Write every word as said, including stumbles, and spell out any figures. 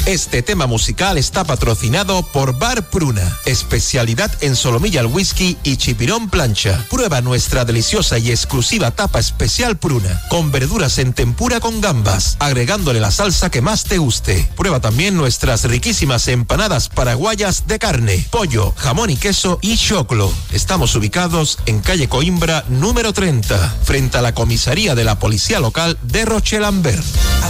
Este tema musical está patrocinado por Bar Pruna, especialidad en solomillo al whisky y chipirón plancha. Prueba nuestra deliciosa y exclusiva tapa especial Pruna, con verduras en tempura con gambas, agregándole la salsa que más te guste. Prueba también nuestras riquísimas empanadas paraguayas de carne, pollo, jamón y queso y choclo. Estamos ubicados en calle Coimbra número treinta, frente a la comisaría de la policía local de Rochelambert.